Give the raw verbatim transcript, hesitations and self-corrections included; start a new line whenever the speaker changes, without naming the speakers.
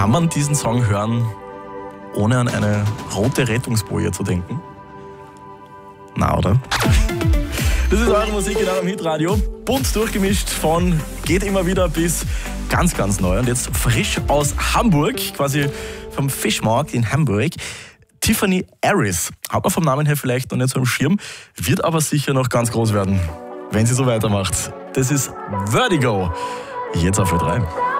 Kann man diesen Song hören, ohne an eine rote Rettungsboje zu denken? Na, oder? Das ist eure Musik in eurem Hitradio. Bunt durchgemischt von geht immer wieder bis ganz, ganz neu. Und jetzt frisch aus Hamburg, quasi vom Fischmarkt in Hamburg. Tiffany Harris. Hat man vom Namen her vielleicht noch nicht so am Schirm, wird aber sicher noch ganz groß werden, wenn sie so weitermacht. Das ist Vertigo. Jetzt auf Ö drei.